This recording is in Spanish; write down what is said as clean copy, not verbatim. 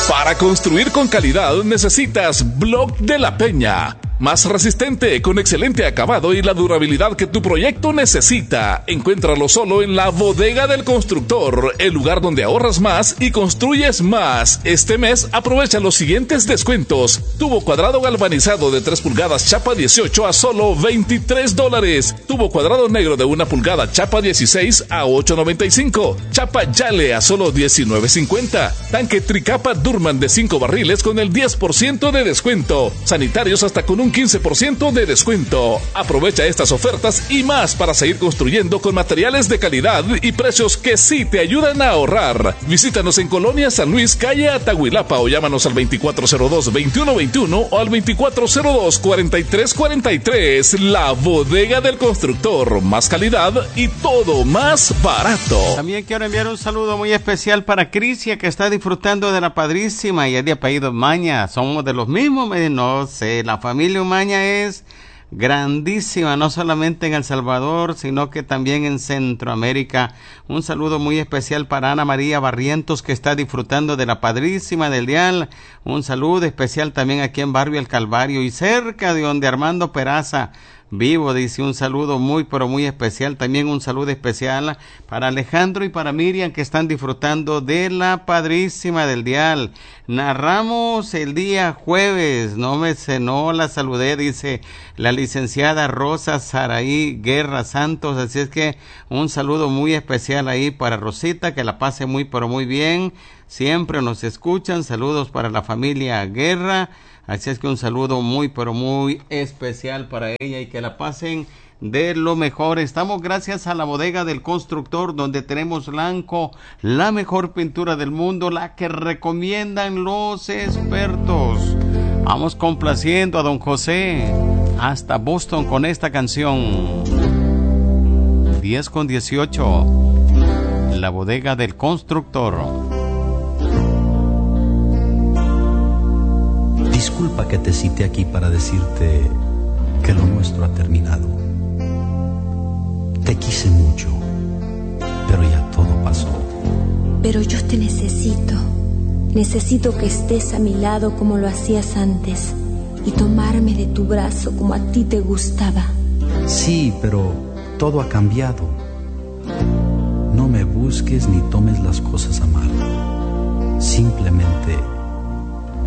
Para construir con calidad necesitas Block de la Peña. Más resistente, con excelente acabado y la durabilidad que tu proyecto necesita. Encuéntralo solo en la Bodega del Constructor, el lugar donde ahorras más y construyes más. Este mes aprovecha los siguientes descuentos. Tubo cuadrado galvanizado de 3 pulgadas chapa 18 a solo $23. Tubo cuadrado negro de 1 pulgada chapa 16 a $8.95. Chapa Yale a solo $19.50. Tanque Tricapa Durman de 5 barriles con el 10% de descuento. Sanitarios hasta con un 15% de descuento. Aprovecha estas ofertas y más para seguir construyendo con materiales de calidad y precios que sí te ayudan a ahorrar. Visítanos en Colonia San Luis, calle Atahuilapa, o llámanos al 2402-2121 o al 2402-4343. La Bodega del Constructor. Más calidad y todo más barato. También quiero enviar un saludo muy especial para Crisia, que está disfrutando de la padrísima y es de apellido Maña. Somos de los mismos, no sé, la familia Maña es grandísima, no solamente en El Salvador, sino que también en Centroamérica. Un saludo muy especial para Ana María Barrientos, que está disfrutando de la padrísima del dial. Un saludo especial también aquí en Barrio El Calvario y cerca de donde Armando Peraza vivo, dice. Un saludo muy pero muy especial. También un saludo especial para Alejandro y para Miriam, que están disfrutando de la padrísima del dial. Narramos el día jueves, no la saludé, dice la licenciada Rosa Saraí Guerra Santos. Así es que un saludo muy especial ahí para Rosita, que la pase muy pero muy bien. Siempre nos escuchan. Saludos para la familia Guerra. Así es que un saludo muy pero muy especial para ella y que la pasen de lo mejor. Estamos gracias a la Bodega del Constructor, donde tenemos blanco, la mejor pintura del mundo, la que recomiendan los expertos. Vamos complaciendo a don José hasta Boston con esta canción. 10:18. La Bodega del Constructor. Disculpa que te cite aquí para decirte que lo nuestro ha terminado. Te quise mucho, pero ya todo pasó. Pero yo te necesito. Necesito que estés a mi lado como lo hacías antes y tomarme de tu brazo como a ti te gustaba. Sí, pero todo ha cambiado. No me busques ni tomes las cosas a mal. Simplemente